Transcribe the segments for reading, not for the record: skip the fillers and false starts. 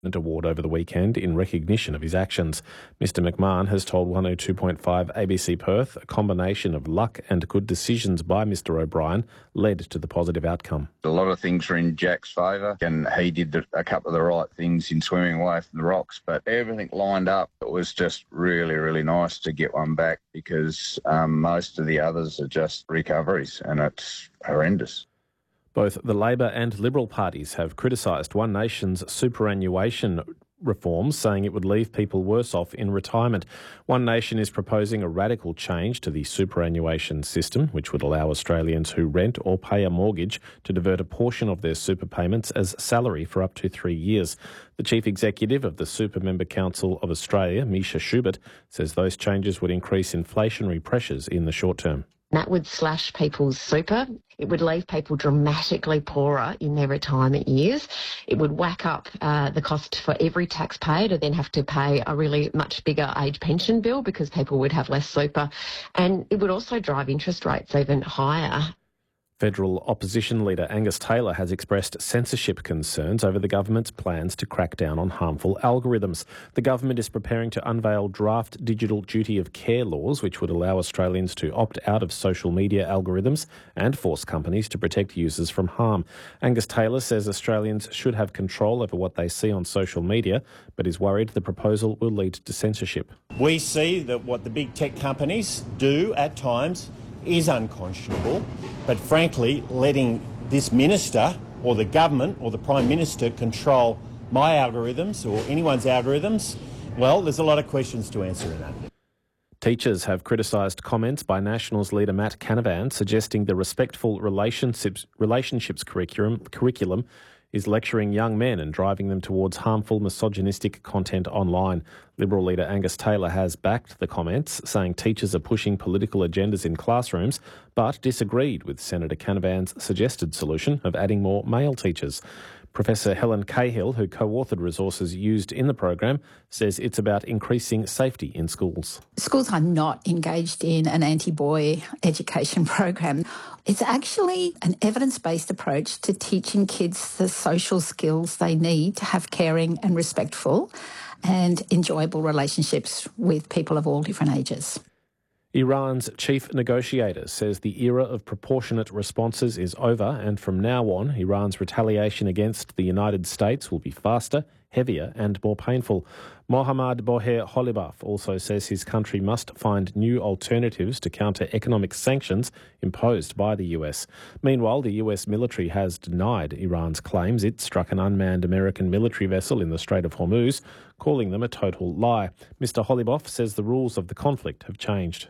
award over the weekend in recognition of his actions. Mr McMahon has told 102.5 ABC Perth a combination of luck and good decisions by Mr O'Brien led to the positive outcome. A lot of things were in Jack's favour and he did a couple of the right things in swimming away from the rocks, but everything lined up. It was just really, really nice to get one back because most of the others are just recoveries and it's horrendous. Both the Labor and Liberal parties have criticised One Nation's superannuation reforms, saying it would leave people worse off in retirement. One Nation is proposing a radical change to the superannuation system, which would allow Australians who rent or pay a mortgage to divert a portion of their super payments as salary for up to 3 years. The Chief Executive of the Super Member Council of Australia, Misha Schubert, says those changes would increase inflationary pressures in the short term. That would slash people's super. It would leave people dramatically poorer in their retirement years. It would whack up the cost for every taxpayer to then have to pay a really much bigger age pension bill because people would have less super. And it would also drive interest rates even higher. Federal opposition leader Angus Taylor has expressed censorship concerns over the government's plans to crack down on harmful algorithms. The government is preparing to unveil draft digital duty of care laws, which would allow Australians to opt out of social media algorithms and force companies to protect users from harm. Angus Taylor says Australians should have control over what they see on social media, but is worried the proposal will lead to censorship. We see that what the big tech companies do at times is unconscionable, but frankly, letting this minister or the government or the Prime Minister control my algorithms or anyone's algorithms, well, there's a lot of questions to answer in that. Teachers have criticised comments by Nationals leader Matt Canavan suggesting the Respectful Relationships curriculum is lecturing young men and driving them towards harmful misogynistic content online. Liberal leader Angus Taylor has backed the comments, saying teachers are pushing political agendas in classrooms, but disagreed with Senator Canavan's suggested solution of adding more male teachers. Professor Helen Cahill, who co-authored resources used in the program, says it's about increasing safety in schools. Schools are not engaged in an anti-boy education program. It's actually an evidence-based approach to teaching kids the social skills they need to have caring and respectful and enjoyable relationships with people of all different ages. Iran's chief negotiator says the era of proportionate responses is over, and from now on, Iran's retaliation against the United States will be faster, heavier and more painful. Mohammad Boher Holibaf also says his country must find new alternatives to counter economic sanctions imposed by the US. Meanwhile, the US military has denied Iran's claims it struck an unmanned American military vessel in the Strait of Hormuz, calling them a total lie. Mr. Holibaf says the rules of the conflict have changed.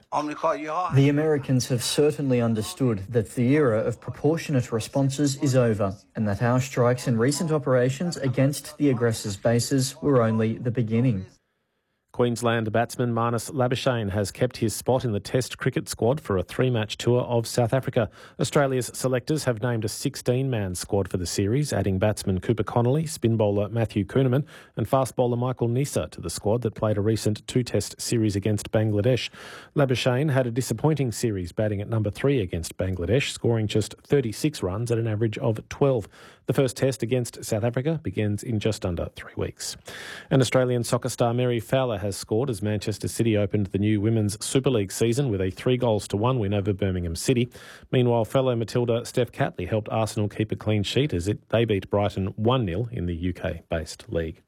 The Americans have certainly understood that the era of proportionate responses is over and that our strikes and recent operations against the aggressors' bases were only the beginning. Queensland batsman Marnus Labuschagne has kept his spot in the Test cricket squad for a 3-match tour of South Africa. Australia's selectors have named a 16-man squad for the series, adding batsman Cooper Connolly, spin bowler Matthew Kuhnemann and fast bowler Michael Neser to the squad that played a recent 2-test series against Bangladesh. Labuschagne had a disappointing series batting at number 3 against Bangladesh, scoring just 36 runs at an average of 12. The first test against South Africa begins in just under 3 weeks. And Australian soccer star Mary Fowler has scored as Manchester City opened the new Women's Super League season with a 3-1 win over Birmingham City. Meanwhile, fellow Matilda Steph Catley helped Arsenal keep a clean sheet as they beat Brighton 1-0 in the UK-based league.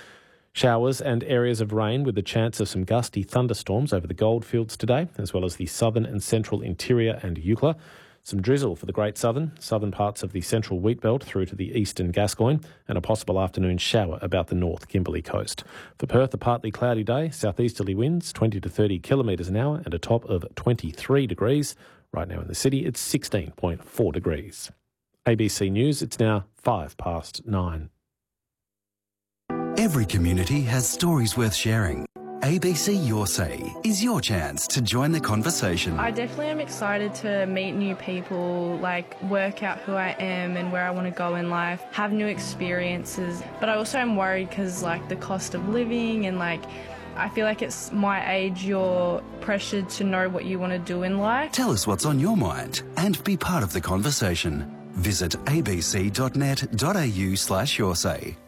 Showers and areas of rain with the chance of some gusty thunderstorms over the Goldfields today, as well as the southern and central interior and Eucla. Some drizzle for the Great southern parts of the central Wheatbelt through to the eastern Gascoyne, and a possible afternoon shower about the north Kimberley coast. For Perth, a partly cloudy day, southeasterly winds 20 to 30 kilometres an hour and a top of 23 degrees. Right now in the city, it's 16.4 degrees. ABC News, it's now 9:05. Every community has stories worth sharing. ABC Your Say is your chance to join the conversation. I definitely am excited to meet new people, work out who I am and where I want to go in life, have new experiences. But I also am worried because, the cost of living and, I feel like it's my age, you're pressured to know what you want to do in life. Tell us what's on your mind and be part of the conversation. Visit abc.net.au/yoursay.